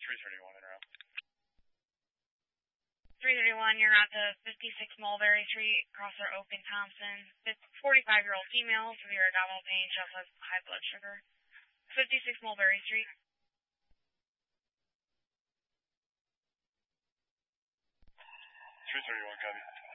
331 in route. 331, you're at the 56 Mulberry Street, crosser Oak and Thompson. 45-year-old female, severe abdominal pain, she also has high blood sugar. 56 Mulberry Street. 331, copy.